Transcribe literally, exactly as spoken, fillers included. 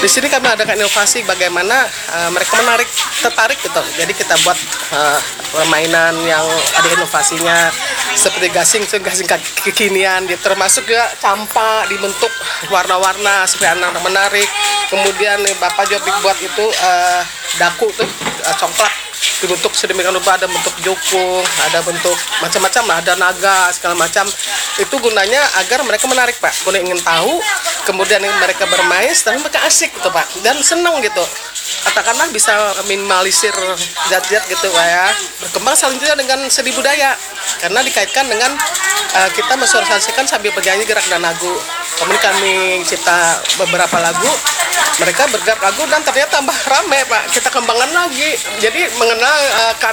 Di sini kami adakan inovasi bagaimana uh, mereka menarik, tertarik gitu. Jadi kita buat uh, permainan yang ada inovasinya seperti gasing, gasing kekinian, termasuk juga campak dibentuk warna-warna supaya anak-anak menarik. Kemudian Bapak juga buat itu uh, daku tuh uh, congklak dibentuk sedemikian rupa, ada bentuk jukung, ada bentuk macam-macam lah, ada naga segala macam. Itu gunanya agar mereka menarik Pak, boleh ingin tahu, kemudian mereka bermain, tapi mereka asik gitu Pak, dan senang gitu. Katakanlah bisa minimalisir zat-zat gitu Pak ya. Berkembang selanjutnya dengan seni budaya, karena dikaitkan dengan uh, kita mensosialisasikan sambil bernyanyi gerak dan lagu. Kemudian kami cipta beberapa lagu, mereka bergerak lagu dan ternyata tambah ramai Pak. Kita kembangkan lagi, jadi mengenal uh,